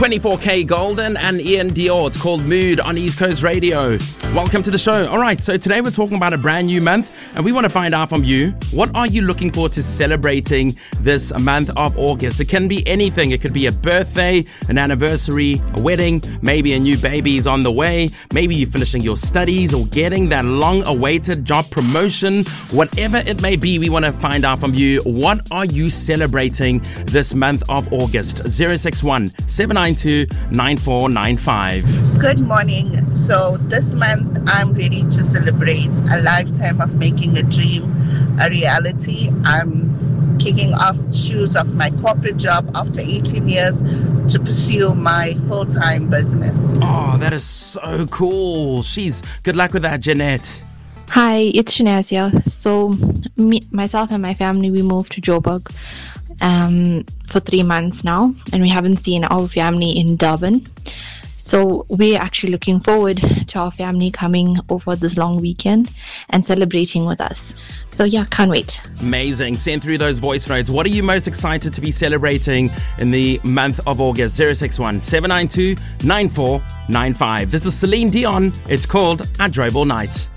24K Golden and Ian Dior. It's called Mood on East Coast Radio. Welcome to the show. All right, so today we're talking about a brand new month, and we want to find out from you, what are you looking forward to celebrating this month of August? It can be anything. It could be a birthday, an anniversary, a wedding, maybe a new baby is on the way, maybe you're finishing your studies or getting that long-awaited job promotion. Whatever it may be, we want to find out from you, what are you celebrating this month of August? 061 792 9495. Good morning. So this month I'm ready to celebrate a lifetime of making a dream a reality. I'm kicking off the shoes of my corporate job after 18 years to pursue my full-time business. Oh, that is so cool. Good luck with that, Jeanette. Hi, it's Shanaz here. So myself and my family, we moved to Joburg for 3 months now, and we haven't seen our family in Durban. So we're actually looking forward to our family coming over this long weekend and celebrating with us. So yeah, can't wait. Amazing. Send through those voice notes. What are you most excited to be celebrating in the month of August? 061 792 9495. This is Celine Dion. It's called I Drove All Night.